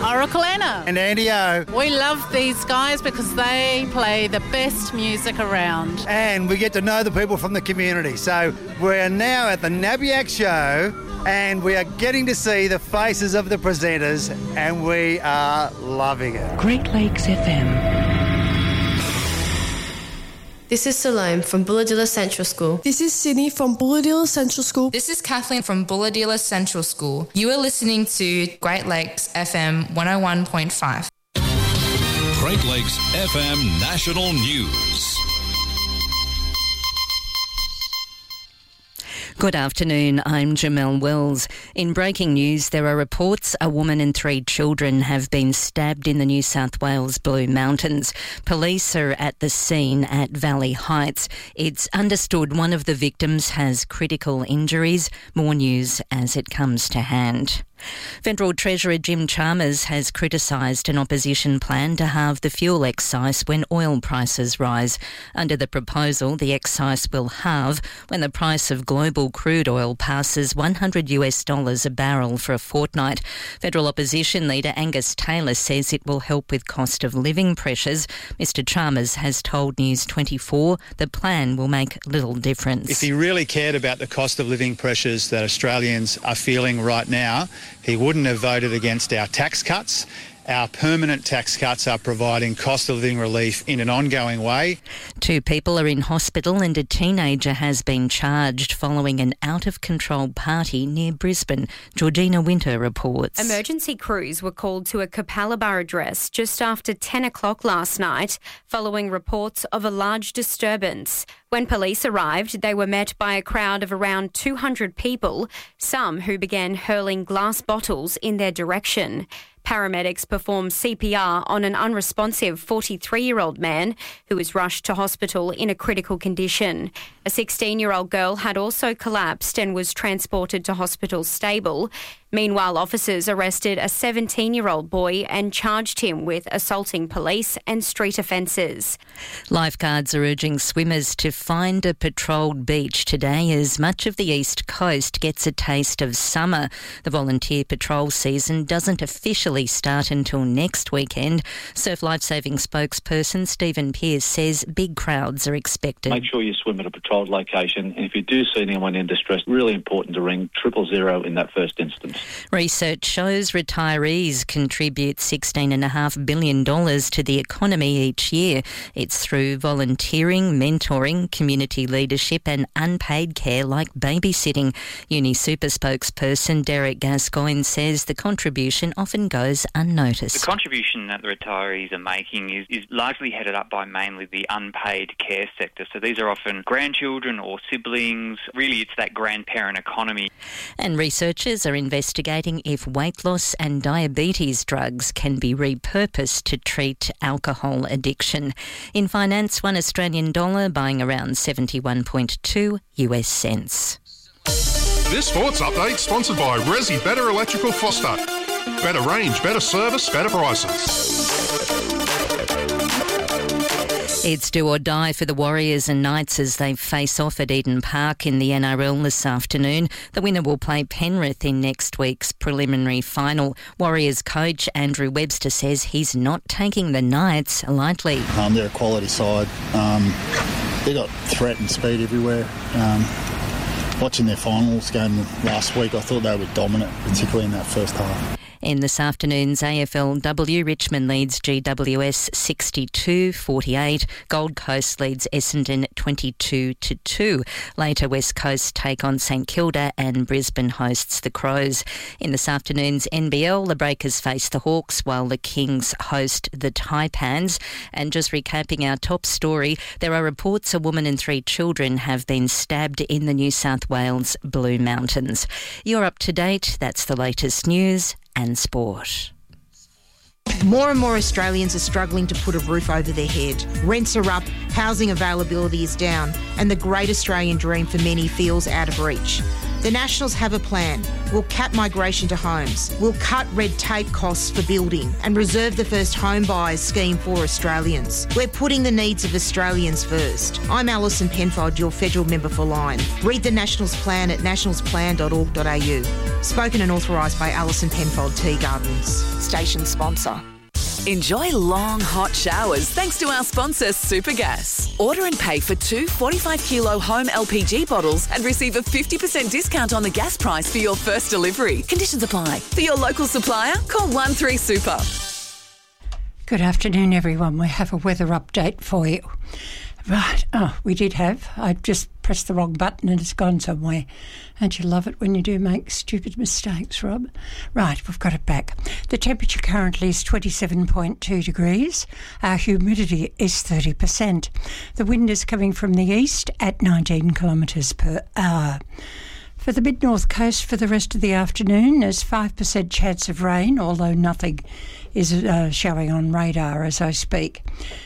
Oracle Anna. And Andy O. We love these guys because they play the best music around. And we get to know the people from the community. So we're now at the Nabiac Show and we are getting to see the faces of the presenters and we are loving it. Great Lakes FM. This is Salome from Bulladilla Central School. This is Sydney from Bulladilla Central School. This is Kathleen from Bulladilla Central School. You are listening to Great Lakes FM 101.5. Great Lakes FM National News. Good afternoon, I'm Jamelle Wells. In breaking news, there are reports a woman and 3 children have been stabbed in the New South Wales Blue Mountains. Police are at the scene at Valley Heights. It's understood one of the victims has critical injuries. More news as it comes to hand. Federal Treasurer Jim Chalmers has criticised an opposition plan to halve the fuel excise when oil prices rise. Under the proposal, the excise will halve when the price of global crude oil passes $100 a barrel for a fortnight. Federal opposition leader Angus Taylor says it will help with cost of living pressures. Mr Chalmers has told News 24 the plan will make little difference. If he really cared about the cost of living pressures that Australians are feeling right now, he wouldn't have voted against our tax cuts. Our permanent tax cuts are providing cost of living relief in an ongoing way. 2 people are in hospital and a teenager has been charged following an out-of-control party near Brisbane. Georgina Winter reports. Emergency crews were called to a Capalaba address just after 10 o'clock last night following reports of a large disturbance. When police arrived, they were met by a crowd of around 200 people, some who began hurling glass bottles in their direction. Paramedics performed CPR on an unresponsive 43-year-old man who was rushed to hospital in a critical condition. A 16-year-old girl had also collapsed and was transported to hospital stable. Meanwhile, officers arrested a 17-year-old boy and charged him with assaulting police and street offences. Lifeguards are urging swimmers to find a patrolled beach today as much of the east coast gets a taste of summer. The volunteer patrol season doesn't officially start until next weekend. Surf Lifesaving spokesperson Stephen Pearce says big crowds are expected. Make sure you swim at a patrolled location, and if you do see anyone in distress, really important to ring 000 in that first instance. Research shows retirees contribute $16.5 billion to the economy each year. It's through volunteering, mentoring, community leadership and unpaid care like babysitting. UniSuper spokesperson Derek Gascoigne says the contribution often goes unnoticed. The contribution that the retirees are making is largely headed up by mainly the unpaid care sector. So these are often grandchildren or siblings. Really, it's that grandparent economy. And researchers are investigating if weight loss and diabetes drugs can be repurposed to treat alcohol addiction. In finance, $1 Australian dollar buying around 71.2 US cents. This sports update sponsored by Resi Better Electrical Foster. Better range, better service, better prices. It's do or die for the Warriors and Knights as they face off at Eden Park in the NRL this afternoon. The winner will play Penrith in next week's preliminary final. Warriors coach Andrew Webster says he's not taking the Knights lightly. They're a quality side. They've got threat and speed everywhere. Watching their finals game last week, I thought they were dominant, particularly in that first half. In this afternoon's AFLW, Richmond leads GWS 62-48. Gold Coast leads Essendon 22-2. Later, West Coast take on St Kilda and Brisbane hosts the Crows. In this afternoon's NBL, the Breakers face the Hawks while the Kings host the Taipans. And just recapping our top story, there are reports a woman and 3 children have been stabbed in the New South Wales Blue Mountains. You're up to date. That's the latest news and sport. More and more Australians are struggling to put a roof over their head. Rents are up, housing availability is down, and the great Australian dream for many feels out of reach. The Nationals have a plan. We'll cap migration to homes. We'll cut red tape costs for building and reserve the first home buyers scheme for Australians. We're putting the needs of Australians first. I'm Alison Penfold, your federal member for Lyme. Read the Nationals plan at nationalsplan.org.au. Spoken and authorised by Alison Penfold Tea Gardens. Station sponsor. Enjoy long, hot showers thanks to our sponsor, Supergas. Order and pay for 2 45-kilo home LPG bottles and receive a 50% discount on the gas price for your first delivery. Conditions apply. For your local supplier, call 13Super. Good afternoon, everyone. We have a weather update for you. Right. Oh, we did have. I just pressed the wrong button and it's gone somewhere. Don't you love it when you do make stupid mistakes, Rob? Right, we've got it back. The temperature currently is 27.2 degrees. Our humidity is 30%. The wind is coming from the east at 19 kilometres per hour. For the mid-north coast for the rest of the afternoon, there's 5% chance of rain, although nothing is showing on radar as I speak.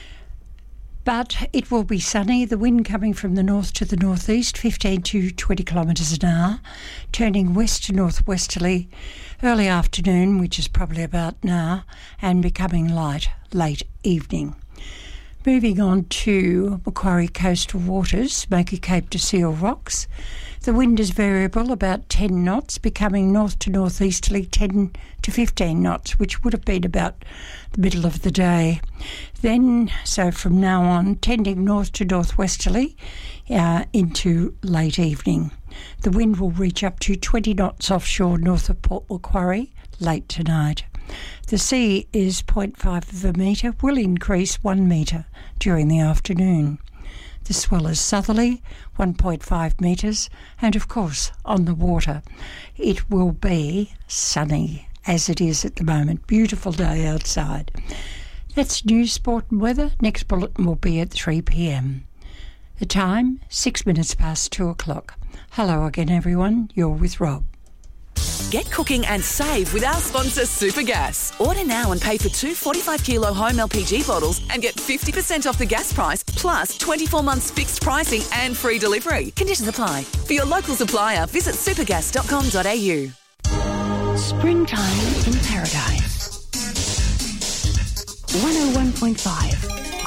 But it will be sunny, the wind coming from the north to the northeast, 15 to 20 kilometres an hour, turning west to northwesterly early afternoon, which is probably about now, and becoming light late evening. Moving on to Macquarie coastal waters, Smoky Cape to Seal Rocks. The wind is variable, about 10 knots, becoming north to northeasterly 10 to 15 knots, which would have been about the middle of the day. Then, so from now on, tending north to northwesterly into late evening. The wind will reach up to 20 knots offshore north of Port Macquarie late tonight. The sea is 0.5 of a metre, will increase 1 metre during the afternoon. The swell is southerly, 1.5 metres, and of course on the water it will be sunny as it is at the moment. Beautiful day outside. That's news, sport and weather. Next bulletin will be at 3 p.m. The time, 6 minutes past 2 o'clock. Hello again, everyone. You're with Rob. Get cooking and save with our sponsor, Supergas. Order now and pay for 2 45-kilo home LPG bottles and get 50% off the gas price, plus 24 months fixed pricing and free delivery. Conditions apply. For your local supplier, visit supergas.com.au. Springtime in Paradise. 101.5.